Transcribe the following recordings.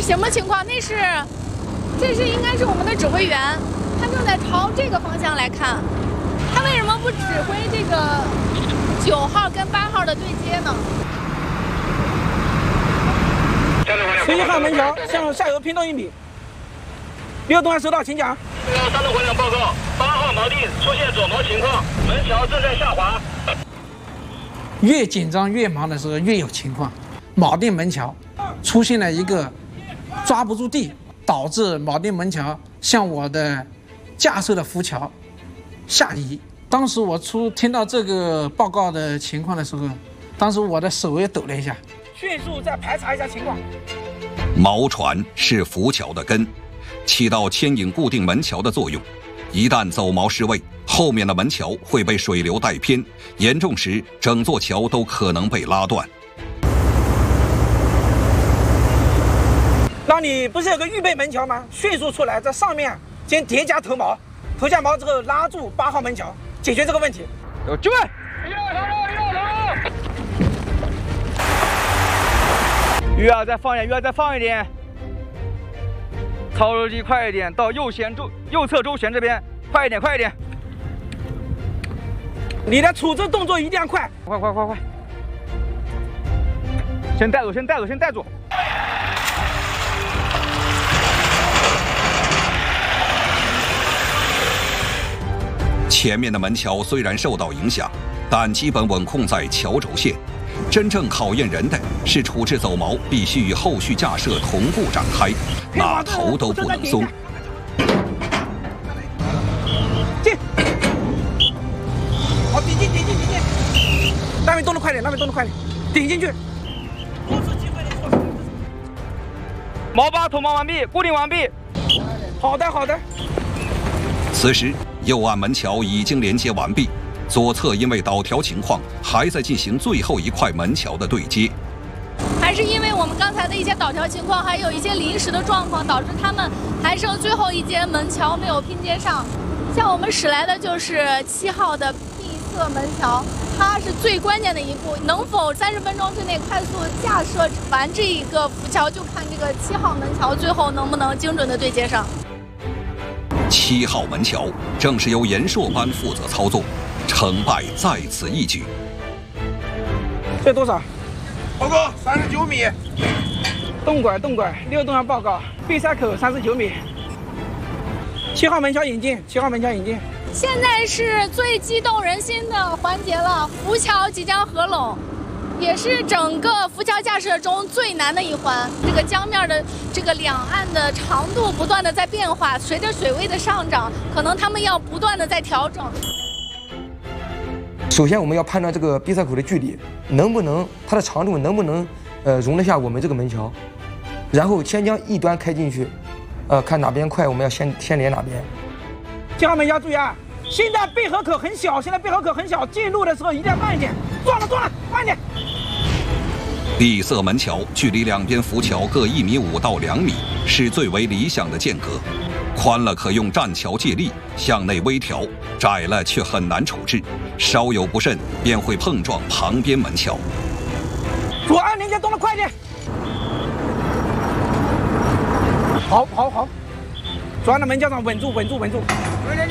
什么情况？这是应该是我们的指挥员，他正在朝这个方向来看。他为什么不指挥这个9号跟8号的对接呢 ？11号门桥向下游偏动1米。6栋收到，请讲。 3栋回两报告，8号锚定出现左锚情况，门桥正在下滑。 越紧张越忙的时候越有情况，锚定门桥出现了一个抓不住地，导致锚定门桥向我的架设的浮桥下移。当时我听到这个报告的情况的时候，当时我的手也抖了一下， 迅速再排查一下情况。 锚船是浮桥的根，起到牵引固定门桥的作用。一旦走锚失位，后面的门桥会被水流带偏，严重时整座桥都可能被拉断。 那你不是有个预备门桥吗？迅速出来，在上面先叠加投锚，投下锚之后拉住8号门桥，解决这个问题。 有就位。鱼饵再放一点，鱼饵再放一点。操作机快一点，到右侧周旋这边，快一点，快一点。 你的处置动作一定要快， 快！先带住。 前面的门桥虽然受到影响，但基本稳控在桥轴线。真正考验人的是处置走锚必须与后续架设同步展开，哪头都不能松。 进，好，顶进。那边动得快点，顶进去。 锚把投锚完毕，固定完毕。 好的。 此时右岸门桥已经连接完毕。左侧因为倒条情况，还在进行最后一块门桥的对接。 还是因为我们刚才的一些倒条情况，还有一些临时的状况，导致他们还剩最后一节门桥没有拼接上。像我们驶来的就是7号的闭塞门桥，它是最关键的一步，能否30分钟之内快速架设完这一个浮桥，就看这个7号门桥最后能不能精准的对接上。 7号门桥正是由严硕班负责操作。成败在此一举。 这多少？ 报告39米。 动拐，6栋要报告，闭塞口39米。7号门桥引进。 现在是最激动人心的环节了，浮桥即将合拢，也是整个浮桥架设中最难的一环。这个江面的这个两岸的长度不断的在变化，随着水位的上涨，可能他们要不断的在调整。 首先，我们要判断这个闭塞口的距离它的长度能不能容得下我们这个门桥，然后先将一端开进去，看哪边快，我们要先连哪边。 7号门桥注意啊！现在闭合口很小，进入的时候一定要慢一点。撞了，慢一点。 闭塞门桥距离两边浮桥各1.5米到2米，是最为理想的间隔。宽了可用栈桥借力向内微调，窄了却很难处置，稍有不慎便会碰撞旁边门桥。 左岸连接动得快点。好。左岸的门桥上稳住。准备连接。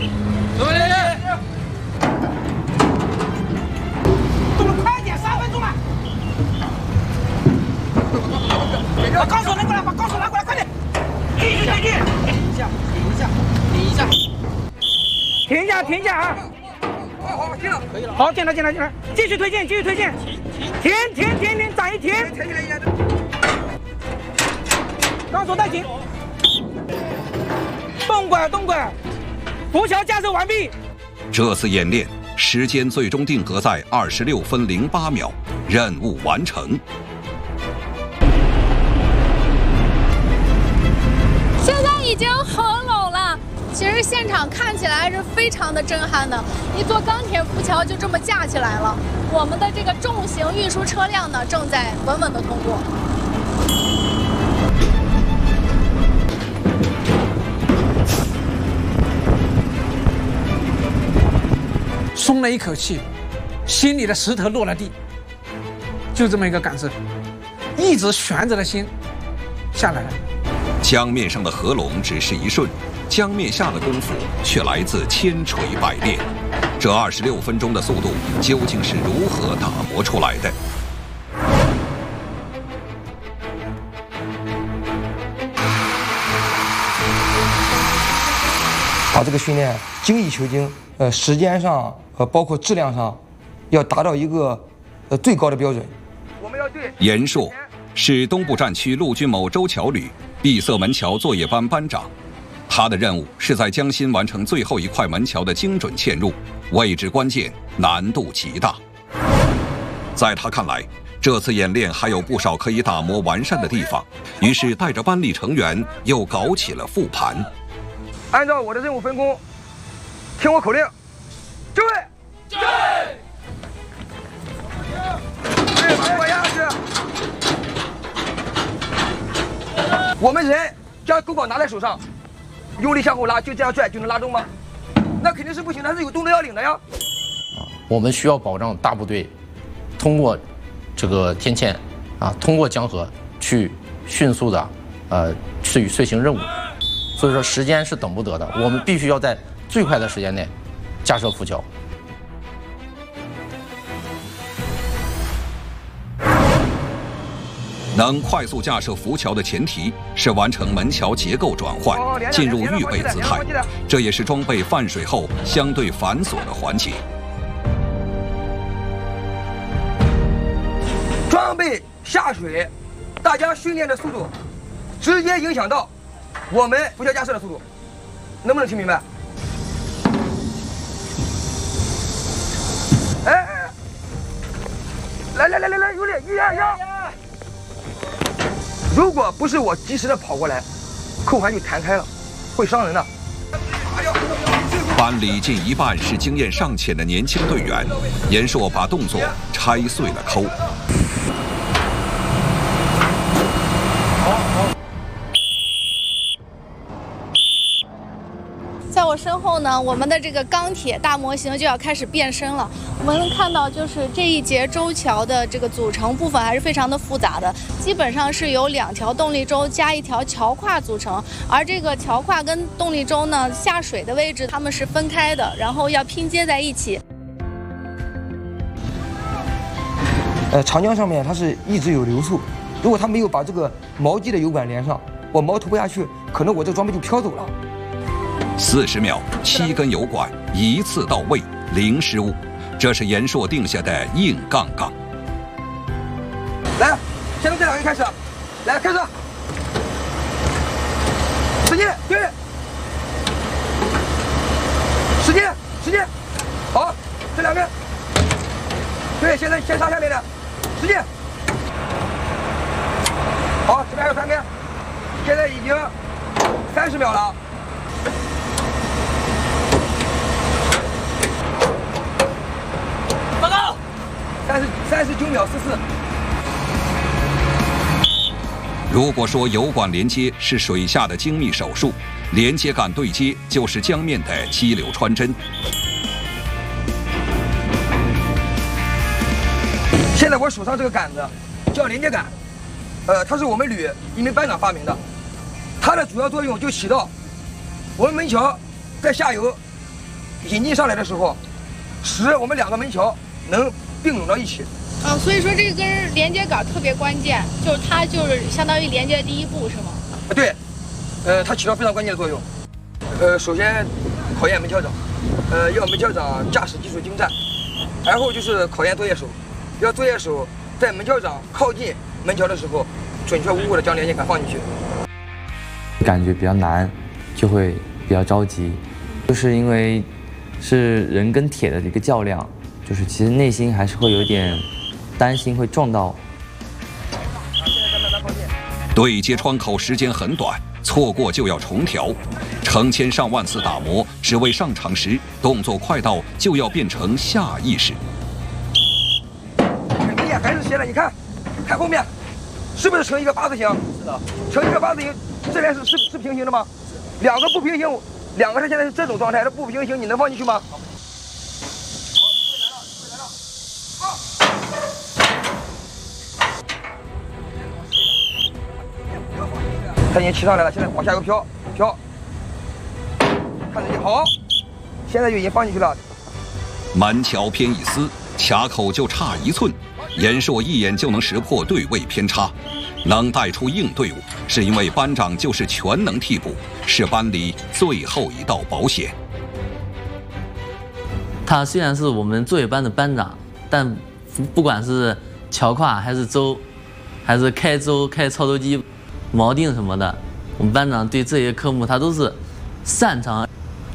动得快点，3分钟了。把钢索拿过来，快点。继续推进。停一下啊！ 好，停了，可以了。 好，进来，继续推进。停，暂一停。钢索带紧。动拐，浮桥架设完毕。 这次演练时间最终定格在26分08秒，任务完成。 现在已经合拢了，其实现场看起来是非常的震撼的，一座钢铁浮桥就这么架起来了。我们的这个重型运输车辆呢，正在稳稳的通过。 松了一口气，心里的石头落了地，就这么一个感受，一直悬着的心下来了。 江面上的合拢只是一瞬，江面下的功夫却来自千锤百炼。这26分钟的速度究竟是如何打磨出来的？ 把这个训练精益求精，时间上包括质量上，要达到一个最高的标准。 我们要对严硕是东部战区陆军某州桥旅闭塞门桥作业班班长，他的任务是在江心完成最后一块门桥的精准嵌入，位置关键，难度极大。在他看来，这次演练还有不少可以打磨完善的地方，于是带着班里成员又搞起了复盘。 按照我的任务分工，听我口令，就位，就位，对，把手压下去。我们人将钩铐拿在手上，用力向后拉，就这样拽就能拉动吗？那肯定是不行的，它是有动作要领的呀。 我们需要保障大部队通过这个天堑通过江河去迅速的去遂行任务。所以说时间是等不得的，我们必须要在最快的时间内架设浮桥。 能快速架设浮桥的前提是完成门桥结构转换，进入预备姿态，这也是装备泛水后相对繁琐的环节。 装备下水，大家训练的速度直接影响到我们浮桥架设的速度，能不能听明白？哎，来，有力，1、2、1。如果不是我及时的跑过来，扣环就弹开了，会伤人的。 班里近一半是经验尚浅的年轻队员，严硕把动作拆碎了抠。 在我身后呢，我们的这个钢铁大模型就要开始变身了。我们能看到，就是这一节周桥的这个组成部分还是非常的复杂的，基本上是由2条动力轴加1条桥跨组成。而这个桥跨跟动力轴呢，下水的位置它们是分开的，然后要拼接在一起。 长江上面它是一直有流速，如果它没有把这个锚机的油管连上，我锚拖不下去，可能我这装备就飘走了。 40秒，7根油管一次到位，0失误，这是严硕定下的硬杠杠。 来，先从这2个人开始，来开始，使劲，对，使劲，好，这2个，对，现在先上下面的，使劲，好，这边还有3根，现在已经30秒了。报告，39秒44。 如果说油管连接是水下的精密手术，连接杆对接就是江面的激流穿针。 现在我手上这个杆子叫连接杆，它是我们旅一名班长发明的，它的主要作用就起到我们门桥在下游引进上来的时候，使我们2个门桥能并拢到一起。 所以说这根连接杆特别关键，就是它就是相当于连接的第1步，是吗？ 对，它起到非常关键的作用。首先考验门桥长，要门桥长驾驶技术精湛，然后就是考验作业手，要作业手在门桥长靠近门桥的时候，准确无误的将连接杆放进去。 感觉比较难，就会比较着急，就是因为是人跟铁的一个较量，就是其实内心还是会有点担心会撞到。 对接窗口时间很短，错过就要重调，成千上万次打磨，只为上场时动作快到就要变成下意识。 很明显还是斜的，你看后面，是不是成一个8字形？是的，成一个8字形，这边是平行的吗？2个不平行，2个是现在是这种状态，这不平行，你能放进去吗？ 它已经骑上来了，现在往下游飘，看着就好，现在就已经放进去了。 门桥偏一丝，卡口就差1寸，严硕一眼就能识破队位偏差，能带出硬队伍，是因为班长就是全能替补，是班里最后一道保险。 他虽然是我们作业班的班长，但不管是桥跨还是周，还是开周、开操作机、锚定什么的，我们班长对这些科目他都是擅长。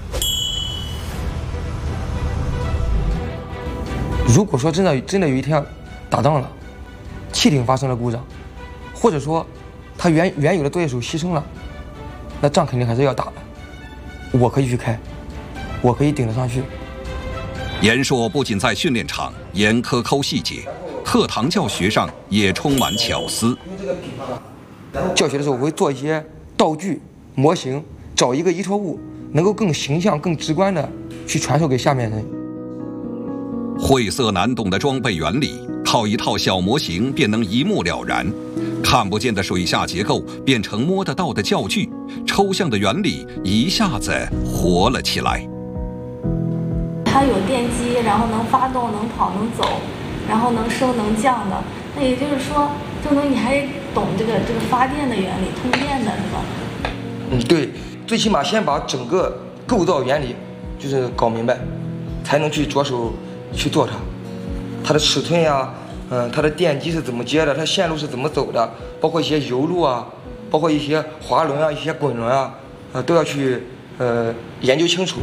如果说真的有一天要打仗了，汽艇发生了故障，或者说他原有的作业手牺牲了，那仗肯定还是要打的。我可以去开，我可以顶得上去。 严硕不仅在训练场严苛抠细节，课堂教学上也充满巧思。 教学的时候，我会做一些道具、模型，找一个依托物，能够更形象、更直观的去传授给下面人。 晦涩难懂的装备原理，靠一套小模型便能一目了然。看不见的水下结构变成摸得到的教具，抽象的原理一下子活了起来。 它有电机，然后能发动、能跑、能走，然后能升能降的。那也就是说，这东西你还得懂这个发电的原理，通电的是吧？ 对，最起码先把整个构造原理就是搞明白，才能去着手去做它的尺寸呀，它的电机是怎么接的，它线路是怎么走的，包括一些油路啊，包括一些滑轮啊、一些滚轮啊，都要去研究清楚。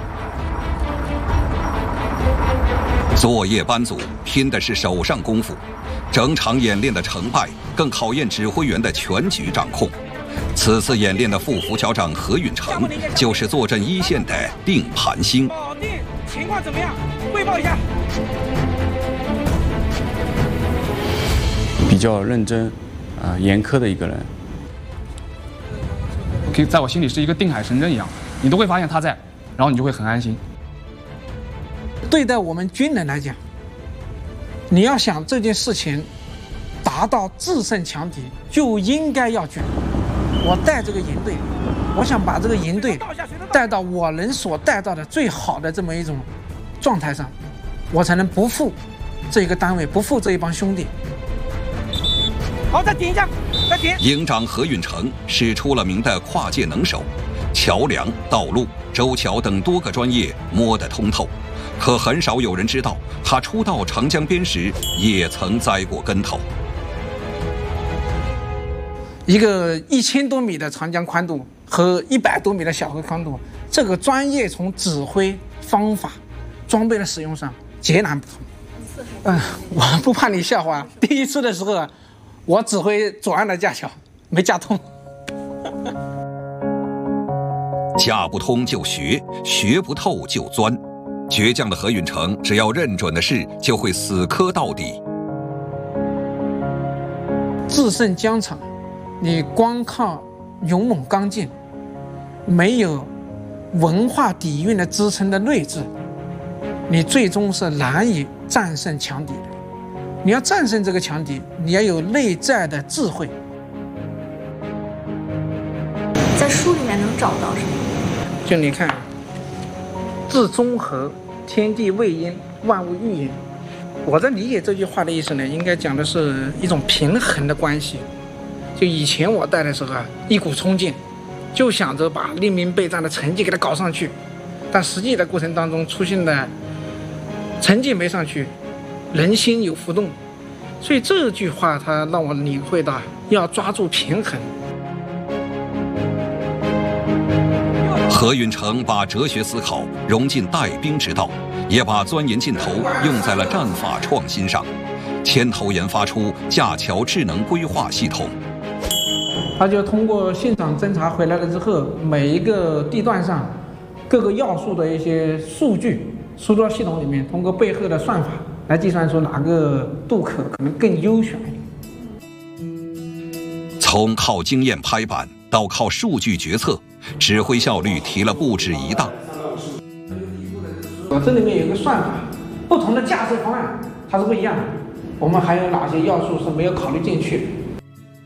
作业班组拼的是手上功夫，整场演练的成败更考验指挥员的全局掌控。此次演练的副副校长何允成就是坐镇一线的定盘星。 保定情况怎么样？汇报一下。 比较认真，严苛的一个人。 可以在我心里是一个定海神针一样，你都会发现他在，然后你就会很安心。 对待我们军人来讲，你要想这件事情达到制胜强敌，就应该要卷。我带这个营队，我想把这个营队带到我能所带到的最好的这么一种状态上，我才能不负这个单位，不负这一帮兄弟。 好，再顶一下，再顶。 营长何允成是出了名的跨界能手，桥梁、道路、周桥等多个专业摸得通透。可很少有人知道，他初到长江边时也曾栽过跟头。 一个1000多米的长江宽度和100多米的小河宽度，这个专业从指挥方法、装备的使用上截然不同。我不怕你笑话，第一次的时候，我指挥左岸的架桥没架通。 架不通就学，学不透就钻。倔强的何允成，只要认准的事，就会死磕到底。 制胜疆场，你光靠勇猛刚劲，没有文化底蕴的支撑的睿智，你最终是难以战胜强敌的。你要战胜这个强敌，你要有内在的智慧。 在书里面能找到什么？ 就你看，自中和，天地未因，万物育因。我在理解这句话的意思呢，应该讲的是一种平衡的关系。就以前我带的时候啊，一股冲劲，就想着把令兵备战的成绩给它搞上去，但实际的过程当中出现了成绩没上去，人心有浮动，所以这句话它让我领会到要抓住平衡。 何允成把哲学思考融进带兵之道，也把钻研劲头用在了战法创新上，牵头研发出架桥智能规划系统。 他就通过现场侦查回来了之后，每一个地段上各个要素的一些数据输到系统里面，通过背后的算法来计算出哪个渡口可能更优选一点。 从靠经验拍板到靠数据决策，指挥效率提了不止一档。 这里面有一个算法，不同的架设方案它是不一样的。我们还有哪些要素是没有考虑进去的？